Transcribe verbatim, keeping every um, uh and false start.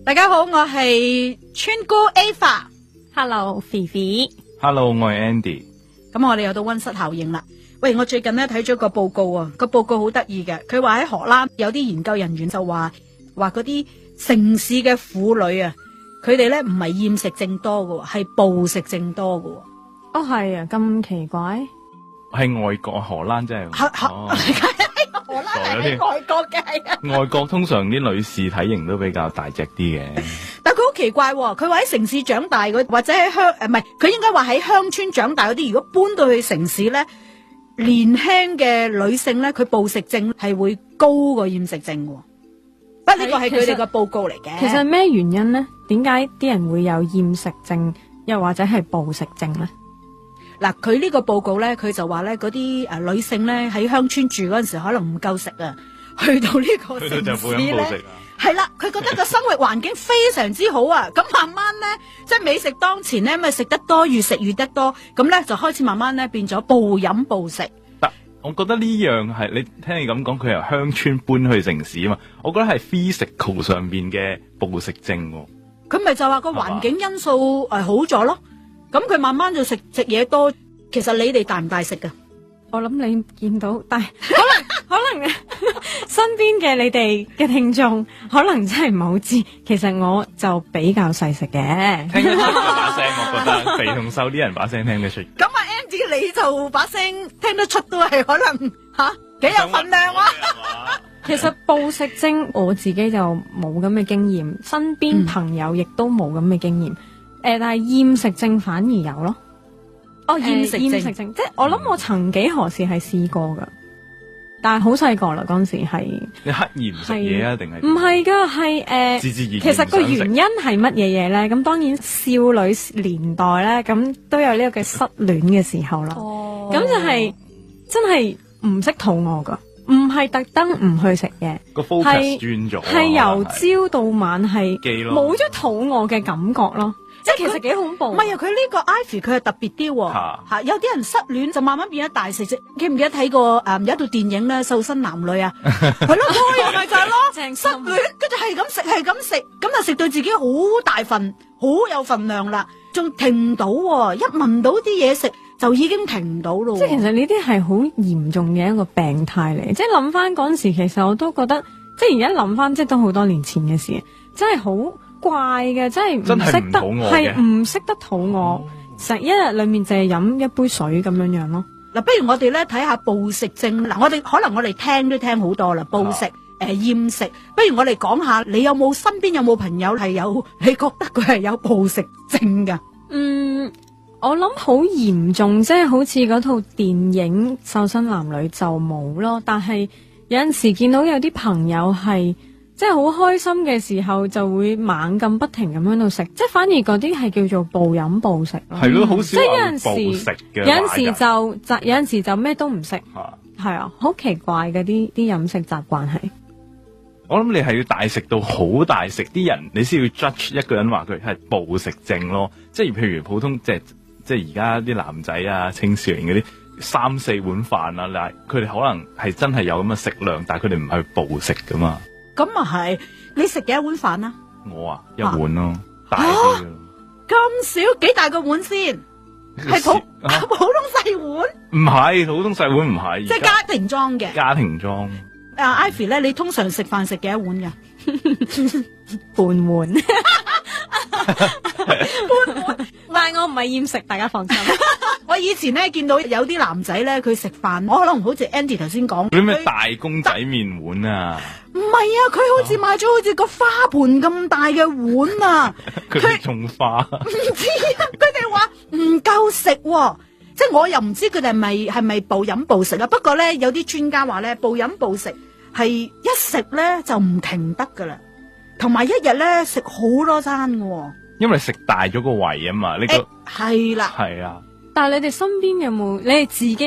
大家好，我係村姑 Ava。Hello， 肥肥。 Hello， 我係 Andy。 咁我哋又到溫室效應啦。喂，我最近咧睇咗個報告啊，個報告好得意嘅。佢話喺荷蘭有啲研究人員就話話嗰啲城市嘅婦女啊，佢哋咧唔係厭食症多嘅，係暴食症多嘅。 哦，係啊，咁奇怪。 係外國荷蘭真係。 哦荷蘭係喺外國嘅，係啊。 外國通常啲女士體型都比較大隻啲嘅。 但佢好奇怪，佢話喺城市長大嗰，或者喺鄉誒唔係，佢應該話喺鄉村長大嗰啲，如果搬到去城市咧，年輕嘅女性咧，佢暴食症係會高過厭食症。不過呢個係佢哋個報告嚟嘅。 其實咩原因咧？點解啲人會有厭食症，又或者係暴食症咧？ 嗱，佢呢個報告咧，佢就話咧，嗰啲誒女性咧喺鄉村住嗰陣時，可能唔夠食啊，去到呢個城市咧，係啦，佢覺得個生活環境非常之好啊，咁慢慢咧，即係美食當前咧，咪食得多，越食越得多，咁咧就開始慢慢咧變咗暴飲暴食。 但我覺得呢樣係你聽你咁講，佢由鄉村搬去城市啊嘛，我覺得係 physical 上邊嘅暴食症。 佢咪就話個環境因素誒好咗咯。咁佢慢慢就食食嘢多，其實你哋大唔大食噶？ 我諗你見到，但係可能可能身邊嘅你哋嘅聽眾可能真係唔係好知，其實我就比較細食嘅。 聽得出把聲，我覺得肥同瘦啲人把聲聽得出。 咁啊 Andy 你就把聲聽得出都係可能吓幾有份量啊！ 其實暴食症我自己就冇咁嘅經驗，身邊朋友亦都冇咁嘅經驗。嗯誒、呃，但係厭食症反而有咯。 哦，厭食症， 厭食症，即係我諗我曾幾何時係試過噶，但係好細個啦，嗰陣時係。你刻意唔食嘢啊？定係？ 唔係噶，係誒， 自自然然其實個原因係乜嘢嘢咧？咁當然少女年代咧，咁都有呢個嘅失戀嘅時候啦。哦。咁就係、是、真係唔識肚餓噶，唔係特登唔去食嘢， 個 focus 轉咗， 係由朝到晚係冇咗肚餓嘅感覺咯。即係其實幾恐怖。 唔係啊，佢呢個 Ivy 佢係特別啲吓，有啲人失戀就慢慢變咗大食啫。記唔記得睇過誒、嗯、有一套電影咧《瘦身男女》啊？係咯，又咪就係咯，失戀跟住係咁食係咁食，咁就食到自己好大份，好有份量啦，仲停唔到，一聞到啲嘢食就已經停唔到咯。 即係其實呢啲係好嚴重嘅一個病態嚟。即係諗翻嗰陣時，其實我都覺得，即係而家諗翻，即係都好多年前嘅事，真係好怪嘅，真係唔識得，係唔識得肚餓，成一日裏面淨係飲一杯水咁樣樣咯。 嗱，不如我哋咧睇下暴食症。嗱，我哋可能我哋聽都聽好多啦，暴食誒厭食。不如我哋講下，你有冇身邊有冇朋友係有？你覺得佢係有暴食症噶？ 嗯，我諗好嚴重，即係好似嗰套電影《瘦身男女》就冇咯。但係有陣時見到有啲朋友係。即係好開心嘅時候，就會猛咁不停咁喺度食，即係反而嗰啲係叫做暴飲暴食咯。 係咯，好少即係有陣時食嘅。 有陣時就就有陣時就咩都唔食，係啊，好奇怪嘅啲啲飲食習慣係。 我諗你係要大食到好大食，啲人你先要 judge 一個人話佢係暴食症咯。即係譬如普通即係即係而家啲男仔啊、青少年嗰啲三四碗飯啊，嗱佢哋可能係真係有咁嘅食量，但係佢哋唔係暴食噶嘛。 咁啊係，你食幾多碗飯啊？ 我啊一碗咯，啊、大啲咯。 咁少幾大個碗先？係普、啊、普通細碗？唔係普通細碗，唔係。 即係家庭裝嘅。家庭裝。 啊 Ivy 咧，你通常食飯食幾多碗噶？ 半碗。 半碗。 但係我唔係厭食，大家放心。 我以前咧見到有啲男仔咧，佢食飯，我可能好似 Andy 頭先講， 嗰啲咩大公仔麵碗啊？ 唔係啊，佢好似買咗好似個花盆咁大嘅碗啊！ 佢種花？唔知啊，佢哋話唔夠食，即係我又唔知佢哋係咪係咪暴飲暴食啊？不過咧，有啲專家話咧，暴飲暴食係一食咧就唔停得噶啦，同埋一日咧食好多餐嘅。 因為食大咗個胃啊嘛，呢個係啦， 係啊。 但係你哋身邊有冇？你哋自己？